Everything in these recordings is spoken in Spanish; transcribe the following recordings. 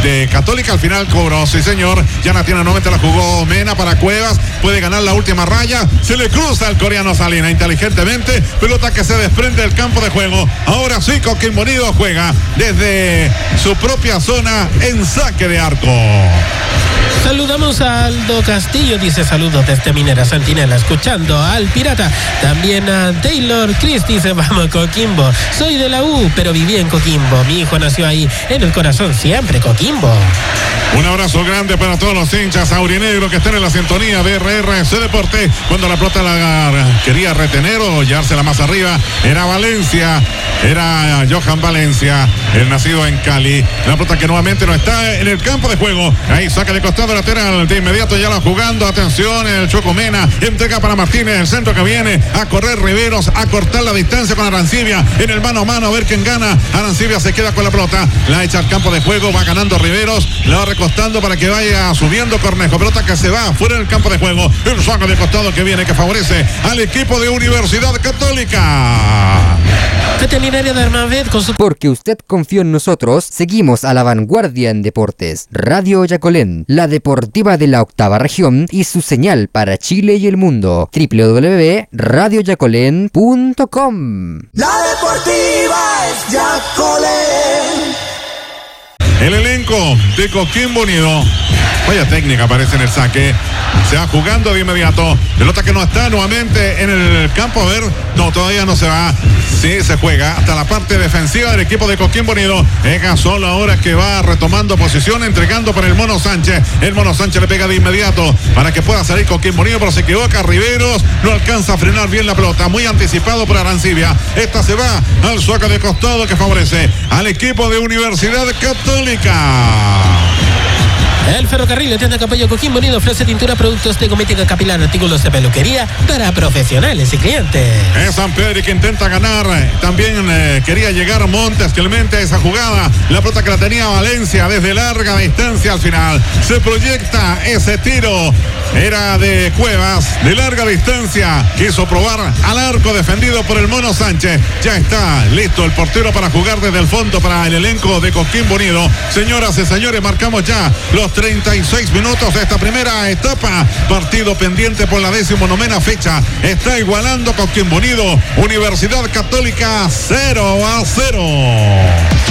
de Católica. Al final cobró, sí señor. Yana tiene nuevamente, la jugó Mena para Cuevas. Puede ganar la última raya. Se le cruza al coreano Salina inteligentemente. Pelota que se desprende del campo de juego. Ahora sí, Coquimbo Unido juega desde su propia zona en saque de arco. Saludamos a Aldo Castillo, dice saludos desde Minera Santinela, escuchando al Pirata. También a Taylor Chris, dice vamos Coquimbo. Soy de la U, pero viví en Coquimbo. Mi hijo nació ahí, en el corazón siempre Coquimbo. Un abrazo grande para todos los hinchas aurinegros que están en la sintonía de RRC Deporte. Cuando la pelota la quería retener o llevársela más arriba, era Valencia, era Johan Valencia, el nacido en Cali. La pelota que nuevamente no está en el campo de juego. Ahí saca de costado lateral, de inmediato ya la jugando. Atención, el Choco Mena, entrega para Martínez, el centro que viene a correr Riveros, a cortar la distancia con Arancibia en el mano a mano, a ver quién gana. Arancibia se queda con la pelota, la echa al campo de juego, va ganando Riveros, la va recostando para que vaya subiendo Cornejo. Pelota que se va fuera del campo de juego, el saco de costado que viene, que favorece al equipo de Universidad Católica. Veterinaria de Armavet con su... Porque usted confió en nosotros, seguimos a la vanguardia en deportes. Radio Yacolén, la deportiva de la octava región y su señal para Chile y el mundo. www.radioyacolén.com. La deportiva es Yacolén. El elenco de Coquimbo Unido. Vaya técnica aparece en el saque. Se va jugando de inmediato. Pelota que no está nuevamente en el campo. A ver, no, todavía no se va. Sí, se juega hasta la parte defensiva del equipo de Coquimbo Unido. Ega solo ahora que va retomando posición, entregando para el Mono Sánchez. El Mono Sánchez le pega de inmediato para que pueda salir Coquimbo Unido, pero se equivoca Riveros. No alcanza a frenar bien la pelota. Muy anticipado por Arancibia. Esta se va al suaco de costado que favorece al equipo de Universidad Católica. El Ferrocarril tienda Capello Coquimbo Unido ofrece tintura, productos de cosmética capilar, artículos de peluquería para profesionales y clientes. Es San Pedro que intenta ganar. También quería llegar Montes Clemente a esa jugada. La pelota que la tenía Valencia desde larga distancia al final. Se proyecta ese tiro. Era de Cuevas, de larga distancia. Quiso probar al arco defendido por el Mono Sánchez. Ya está listo el portero para jugar desde el fondo para el elenco de Coquimbo Unido. Señoras y señores, marcamos ya los 36 minutos de esta primera etapa. Partido pendiente por la 19ª fecha. Está igualando Coquimbo Unido. Universidad Católica 0-0.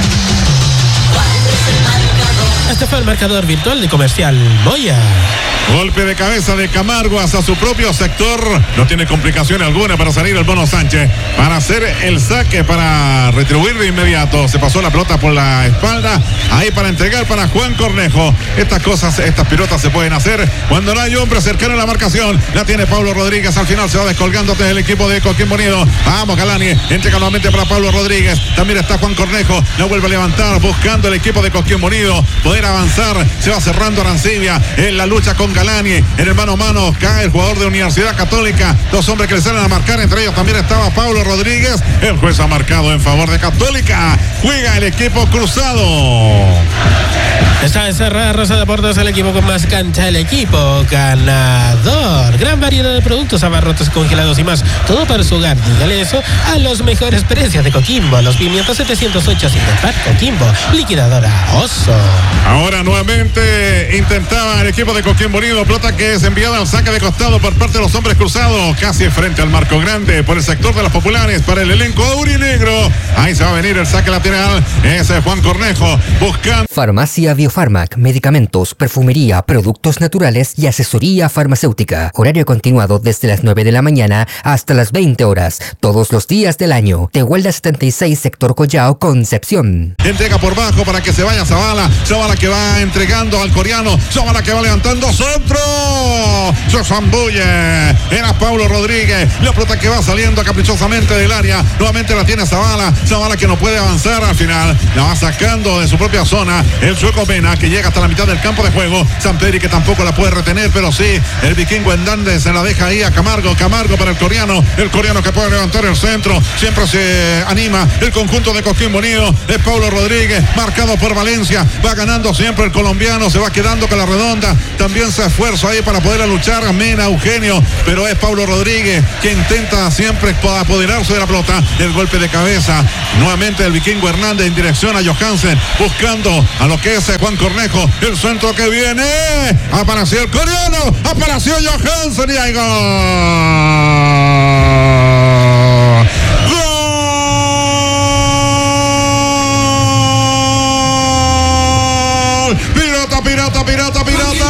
Este fue el marcador virtual de Comercial Moya. Golpe de cabeza de Camargo hacia su propio sector. No tiene complicación alguna para salir el Mono Sánchez, para hacer el saque, para retribuir de inmediato. Se pasó la pelota por la espalda. Ahí para entregar para Juan Cornejo. Estas cosas, estas pilotas se pueden hacer cuando no hay hombre cercano a la marcación. La tiene Pablo Rodríguez. Al final se va descolgando desde el equipo de Coquimbo Unido. Vamos, Galani. Entrega nuevamente para Pablo Rodríguez. También está Juan Cornejo. La vuelve a levantar buscando el equipo de Coquimbo Unido poder avanzar. Se va cerrando Arancibia en la lucha con Galani. En el mano a mano cae el jugador de Universidad Católica. Dos hombres que le salen a marcar. Entre ellos también estaba Pablo Rodríguez. El juez ha marcado en favor de Católica. Juega el equipo cruzado. Está encerrada Rosa Deportes, el equipo con más cancha, el equipo ganador. Gran variedad de productos, abarrotes congelados y más. Todo para su hogar. Dígale eso a los mejores precios de Coquimbo. Los pimientos 708 sin par Coquimbo. Liquidadora Oso. Ahora nuevamente intentaba el equipo de Coquimbo Unido. Pelota que es enviada al saque de costado por parte de los hombres cruzados. Casi frente al marco grande por el sector de las populares para el elenco aurinegro. Ahí se va a venir el saque lateral. Ese es Juan Cornejo buscando. Farmacia Biofarmac, medicamentos, perfumería, productos naturales y asesoría farmacéutica. Horario continuado desde las 9 de la mañana hasta las 20 horas, todos los días del año. Tehuelda 76, sector Collao, Concepción. Entrega por bajo para que se vaya Zavala. Zavala que va entregando al coreano. Zavala que va levantando centro. Se zambulle. Era Pablo Rodríguez. La pelota que va saliendo caprichosamente del área. Nuevamente la tiene Zavala. Zavala que no puede avanzar al final. La va sacando de su propia zona. El sueco Mena que llega hasta la mitad del campo de juego. San Pedro que tampoco la puede retener, pero sí, el vikingo Hernández se la deja ahí a Camargo. Camargo para el coreano que puede levantar el centro. Siempre se anima el conjunto de Coquimbo Unido. Es Pablo Rodríguez, marcado por Valencia. Va ganando siempre el colombiano se va quedando con la redonda. También se esfuerza ahí para poder luchar Mena, Eugenio, pero es Pablo Rodríguez que intenta siempre apoderarse de la pelota. El golpe de cabeza nuevamente del vikingo Hernández en dirección a Johansen, buscando a lo que es Juan Cornejo. El centro que viene, apareció el coreano, apareció Johansen y hay gol. Pirata.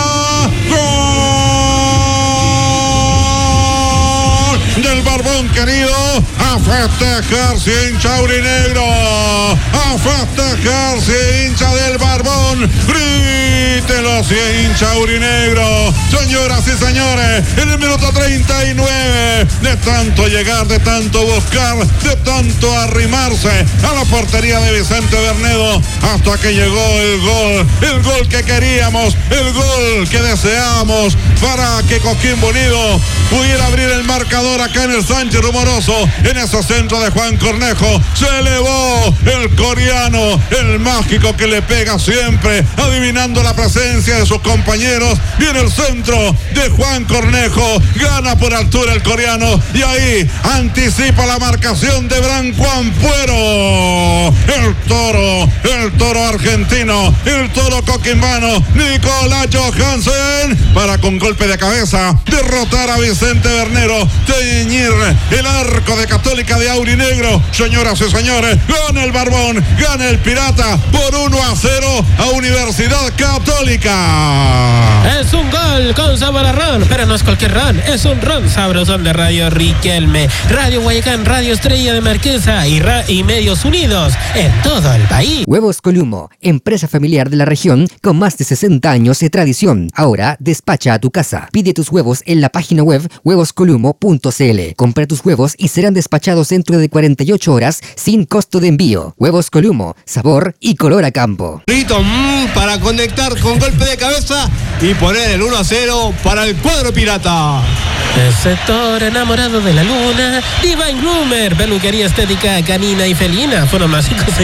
Gol del Barbón querido. A festejarse hincha aurinegro. A festejarse hincha del Barbón. Grítelo si hincha aurinegro. Señoras y señores, en el minuto 39, de tanto llegar, de tanto buscar, de tanto arrimarse a la portería de Vicente Bernedo, hasta que llegó el gol que queríamos, el gol que deseamos para que Coquimbo Unido pudiera abrir el marcador acá en el Sánchez Rumoroso. En ese centro de Juan Cornejo se elevó el coreano, el mágico que le pega siempre, adivinando la presencia de sus compañeros. Viene el centro de Juan Cornejo, gana por altura el coreano y ahí anticipa la marcación de Branco Ampuero. El toro argentino, el toro coquimbano, Nicolás Johansen, para con golpe de cabeza derrotar a Vicente Bernero, teñir el arco de Católica de aurinegro. Señoras y señores, gana el Barbón, gana el Pirata por 1-0 a Universidad Católica. Es un gol con sabor a ron, pero no es cualquier ron, es un ron sabrosón de Radio Riquelme, Radio Guayacán, Radio Estrella de Marquesa y Medios Unidos en todo el país. Huevos Columo, empresa familiar de la región con más de 60 años de tradición. Ahora despacha a tu casa. Pide tus huevos en la página web huevoscolumo.cl. Compra tus huevos y serán despachados dentro de 48 horas sin costo de envío. Huevos Columo, sabor y color a campo. Para conectar con golpe de cabeza y poner el 1-0 para el cuadro pirata. El sector enamorado de la luna, Divine Groomer, peluquería estética canina y felina, Foro más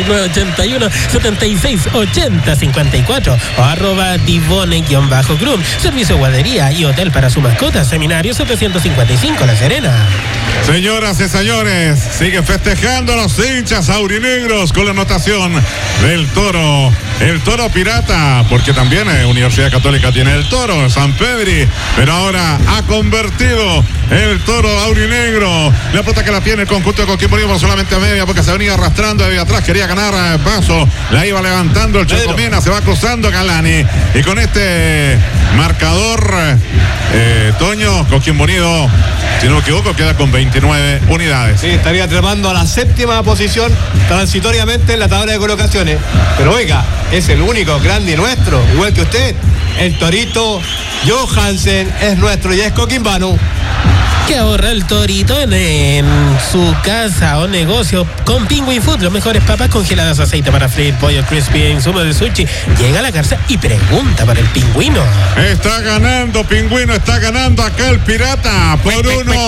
569-81-76-80-54 o @ Divone-Groom, servicio guardería y hotel para su mascota, Seminario 755 La Serena. Señoras y señores, sigue festejando los hinchas aurinegros con la anotación del toro, el toro pirata, porque también Universidad Católica tiene el toro, San Pedri, pero ahora ha convertido el toro aurinegro. La pelota que la tiene el conjunto de Coquimbo Unido solamente a media, porque se venía arrastrando de atrás, quería ganar paso, la iba levantando el Chocomena, se va cruzando Galani, y con este marcador Toño, Coquimbo Unido, si no me equivoco, queda con 29 unidades. Sí, estaría trepando a la 7ª posición transitoriamente en la tabla de colocaciones. Pero oiga, es el único grande nuestro, igual que usted. El torito Johansen es nuestro y es coquimbano. Que ahorra el torito en su casa o negocio con Penguin Food, los mejores papas congeladas, aceite para freír, pollo crispy, insumos de sushi. Llega a la cárcel y pregunta para el pingüino. Está ganando Pingüino, está ganando acá el Pirata por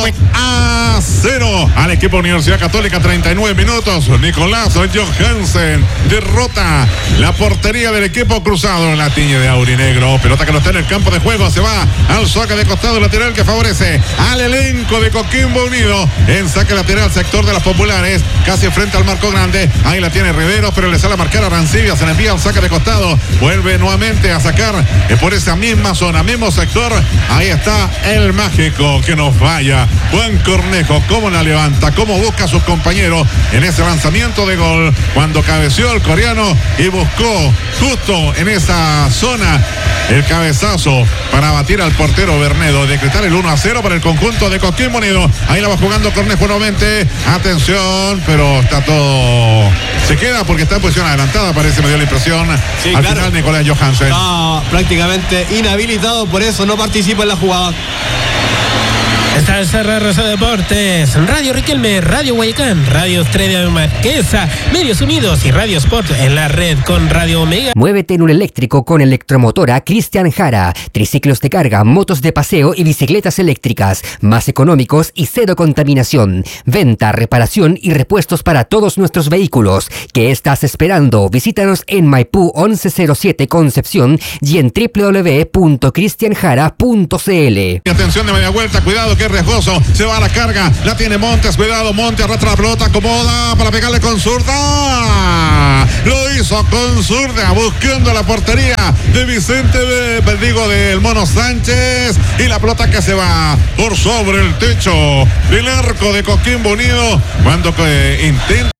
1-0 al equipo Universidad Católica. 39 minutos, Nicolás Johansen derrota la portería del equipo cruzado, la tiñe de aurinegro. Pelota que no está en el campo de juego, se va al saque de costado lateral que favorece al elenco de Coquimbo Unido. En saque lateral, sector de las populares, casi frente al marco grande. Ahí la tiene Rivero, pero le sale a marcar a Arancibia. Se le envía al saque de costado. Vuelve nuevamente a sacar por esa misma zona, mismo sector. Ahí está el mágico que nos falla. Juan Cornejo, cómo la levanta, cómo busca a sus compañeros en ese lanzamiento de gol. Cuando cabeció el coreano y buscó justo en esa zona el cabezazo para batir al portero Bernedo, decretar el 1-0 para el conjunto de Coquimbo Unido. Ahí la va jugando Cornejo nuevamente. Atención, pero está todo. Se queda porque está en posición adelantada, parece, me dio la impresión. Sí, al claro. final Nicolás Johansen. Está prácticamente inhabilitado, por eso no participa en la jugada. Esta es Raza Deportes, Radio Riquelme, Radio Guayacán, Radio Estrella Marquesa, Medios Unidos y Radio Sport en la red con Radio Omega. Muévete en un eléctrico con Electromotora Cristian Jara. Triciclos de carga, motos de paseo y bicicletas eléctricas, más económicos y cero contaminación. Venta, reparación y repuestos para todos nuestros vehículos. ¿Qué estás esperando? Visítanos en Maipú 1107 Concepción y en www.cristianjara.cl. Atención de media vuelta, cuidado que es riesgoso, se va a la carga, la tiene Montes, cuidado Montes, arrastra la pelota, acomoda para pegarle con zurda, lo hizo con zurda, buscando la portería de del Mono Sánchez, y la pelota que se va por sobre el techo del arco de Coquimbo Unido, cuando intenta.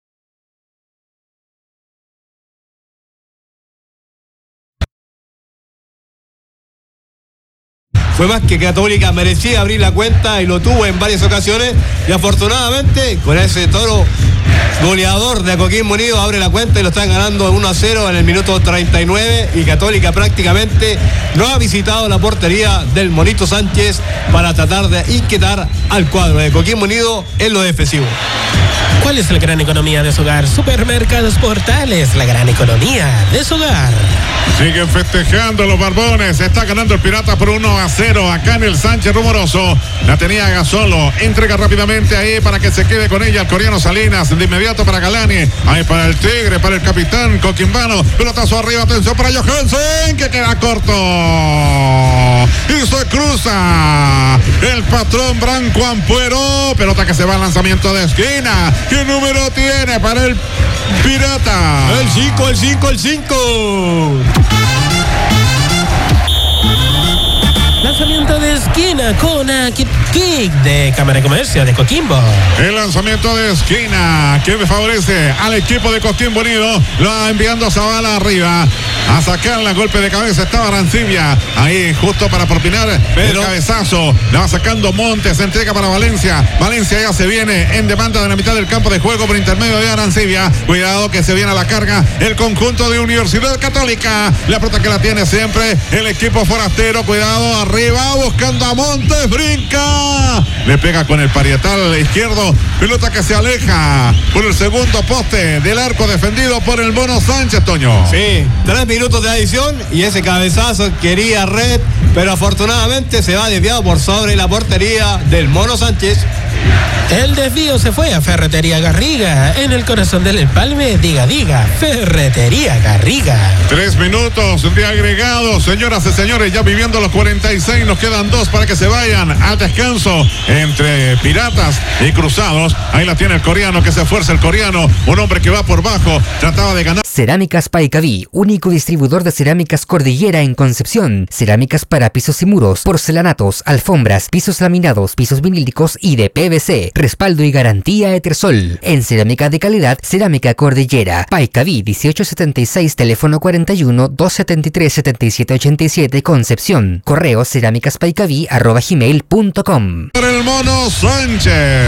Fue más que Católica, merecía abrir la cuenta y lo tuvo en varias ocasiones, y afortunadamente con ese toro goleador de Coquimbo Unido abre la cuenta y lo están ganando 1-0 en el minuto 39, y Católica prácticamente no ha visitado la portería del Monito Sánchez para tratar de inquietar al cuadro de Coquimbo Unido en lo defensivo. ¿Cuál es la gran economía de su hogar? Supermercados Portales, la gran economía de su hogar. Siguen festejando los Barbones. Está ganando el Pirata por 1-0 acá en el Sánchez Rumoroso. La tenía Gasolo. Entrega rápidamente ahí para que se quede con ella el coreano Salinas. De inmediato para Galani. Ahí para el Tigre, para el capitán coquimbano. Pelotazo arriba. Atención para Johansen, que queda corto. Y se cruza el patrón Branco Ampuero. Pelota que se va al lanzamiento de esquina. ¿Qué número tiene para el Pirata? El 5. Lanzamiento de esquina con Kick de Cámara de Comercio de Coquimbo. El lanzamiento de esquina que favorece al equipo de Coquimbo Unido. Lo va enviando Zavala arriba a sacar la golpe de cabeza. Estaba Arancibia ahí justo para propinar el cabezazo. La va sacando Montes, se entrega para Valencia. Valencia ya se viene en demanda de la mitad del campo de juego por intermedio de Arancibia. Cuidado que se viene a la carga el conjunto de Universidad Católica. La pelota que la tiene siempre el equipo forastero. Cuidado arriba buscando a Montes, brinca, le pega con el parietal izquierdo, pelota que se aleja por el segundo poste del arco defendido por el Mono Sánchez, Toño. Sí, 3 minutos de adición y ese cabezazo quería red, pero afortunadamente se va desviado por sobre la portería del Mono Sánchez. El desvío se fue a Ferretería Garriga, en el corazón del Empalme. Diga, Ferretería Garriga. 3 minutos de agregado, señoras y señores, ya viviendo los 46, nos quedan 2 para que se vayan al descanso entre Piratas y Cruzados. Ahí la tiene el coreano, que se esfuerza el coreano, un hombre que va por bajo, trataba de ganar. Cerámicas Paicaví, único distribuidor de cerámicas Cordillera en Concepción. Cerámicas para pisos y muros, porcelanatos, alfombras, pisos laminados, pisos vinílicos y de PVC. Respaldo y garantía Etersol. En cerámica de calidad, Cerámica Cordillera. Paicaví 1876, teléfono 41 273 7787, Concepción. Correo cerámicaspaicaví@gmail.com. Por el Mono Sánchez.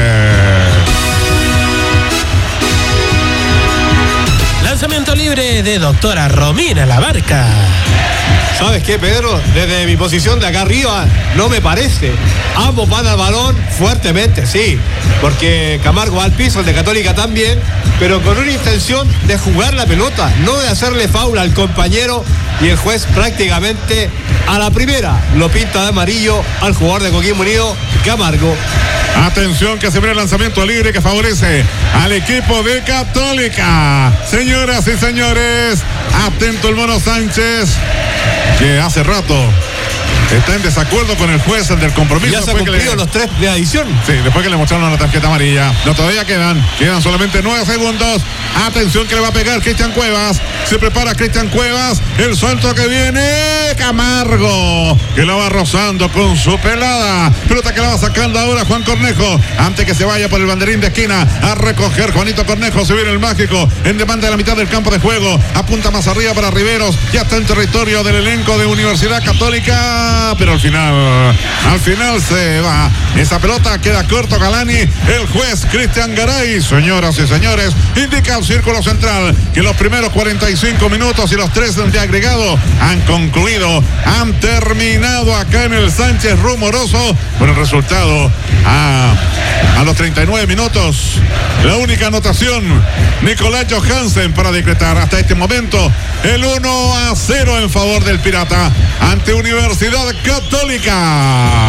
Lanzamiento libre de doctora Romina Labarca. ¿Sabes qué, Pedro? Desde mi posición de acá arriba, no me parece. Ambos van al balón fuertemente, sí. Porque Camargo va al piso, el de Católica también, pero con una intención de jugar la pelota, no de hacerle foul al compañero, y el juez prácticamente a la primera lo pinta de amarillo al jugador de Coquimbo Unido, Camargo. Atención que se viene el lanzamiento libre que favorece al equipo de Católica. Señoras y señores, atento el Mono Sánchez, que hace rato está en desacuerdo con el juez, el del compromiso. Ya se han cumplido los 3 de adición. Sí, después que le mostraron la tarjeta amarilla. No, todavía quedan solamente 9 segundos. Atención que le va a pegar Cristian Cuevas. Se prepara Cristian Cuevas. El salto que viene Camargo, que la va rozando con su pelada. Pelota que la va sacando ahora Juan Cornejo, antes que se vaya por el banderín de esquina a recoger Juanito Cornejo. Se viene el mágico en demanda de la mitad del campo de juego. Apunta más arriba para Riveros. Ya está en territorio del elenco de Universidad Católica, pero al final se va. Esa pelota queda corto Galani. El juez Cristian Garay, señoras y señores, indica al círculo central que los primeros 45 minutos y los 3 de agregado han concluido partido han terminado acá en el Sánchez Rumoroso con el resultado a los 39 minutos. La única anotación, Nicolás Johansen, para decretar hasta este momento el 1-0 en favor del Pirata ante Universidad Católica.